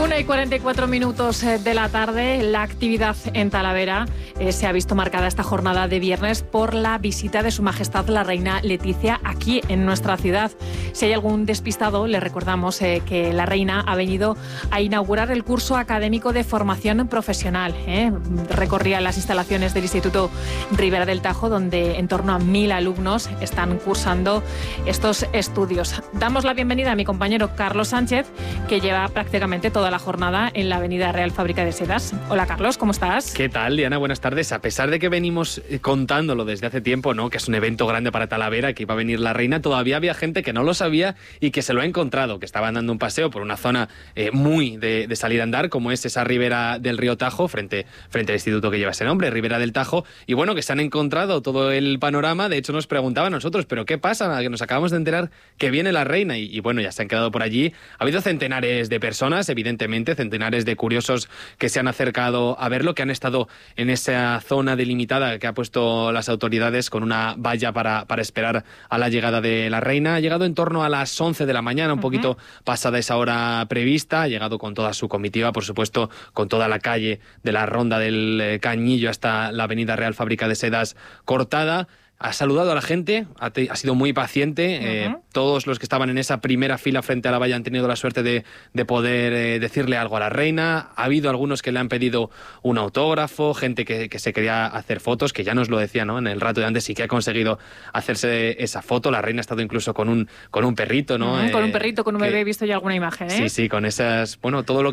1:44 de la tarde, la actividad en Talavera se ha visto marcada esta jornada de viernes por la visita de Su Majestad la Reina Leticia aquí en nuestra ciudad. Si hay algún despistado, le recordamos que la Reina ha venido a inaugurar el curso académico de formación profesional. Recorría las instalaciones del Instituto Ribera del Tajo, donde en torno a 1.000 alumnos están cursando estos estudios. Damos la bienvenida a mi compañero Carlos Sánchez, que lleva prácticamente toda la jornada en la Avenida Real Fábrica de Sedas. Hola Carlos, ¿cómo estás? ¿Qué tal, Diana? Buenas tardes. A pesar de que venimos contándolo desde hace tiempo, ¿no?, que es un evento grande para Talavera, que iba a venir la Reina, todavía había gente que no lo sabía y que se lo ha encontrado, que estaban dando un paseo por una zona muy de salir a andar, como es esa ribera del río Tajo, frente al instituto que lleva ese nombre, Ribera del Tajo, y bueno, que se han encontrado todo el panorama. De hecho, nos preguntaban a nosotros, ¿pero qué pasa? Que nos acabamos de enterar que viene la Reina, y bueno, ya se han quedado por allí. Ha habido centenares de personas, evidentemente, centenares de curiosos que se han acercado a verlo, que han estado en esa zona delimitada que ha puesto las autoridades con una valla para esperar a la llegada de la Reina. Ha llegado en torno a las 11 de la mañana, un poquito pasada esa hora prevista. Ha llegado con toda su comitiva, por supuesto, con toda la calle de la Ronda del Cañillo hasta la Avenida Real Fábrica de Sedas cortada. Ha saludado a la gente, ha sido muy paciente. Todos los que estaban en esa primera fila frente a la valla han tenido la suerte de poder decirle algo a la Reina. Ha habido algunos que le han pedido un autógrafo, gente que se quería hacer fotos, que ya nos lo decía, ¿no?, en el rato de antes, y que ha conseguido hacerse esa foto. La Reina ha estado incluso con un perrito, ¿no? Con un perrito, con un bebé, he visto ya alguna imagen, ¿eh? Sí, con esas... Bueno, todos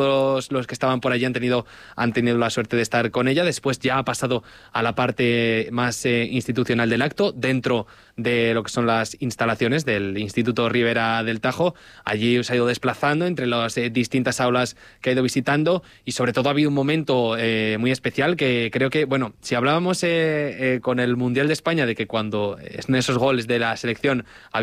los que estaban por allí han tenido la suerte de estar con ella. Después ya ha pasado a la parte más institucional del acto, dentro de lo que son las instalaciones del Instituto Ribera del Tajo. Allí se ha ido desplazando entre las distintas aulas que ha ido visitando, y sobre todo ha habido un momento muy especial que creo que, bueno, si hablábamos con el Mundial de España de que cuando en esos goles de la selección